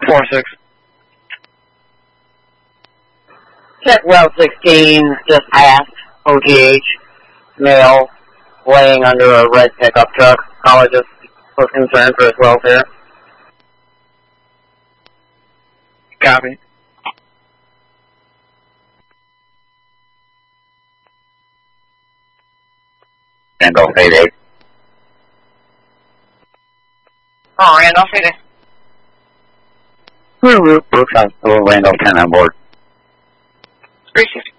4-6. Check well 16, just past OGH, male, laying under a red pickup truck. Caller just was concerned for his welfare. Copy. Randolph 88. Oh, Randolph 88. Brooks Hospital, Randolph 10 on board. 350.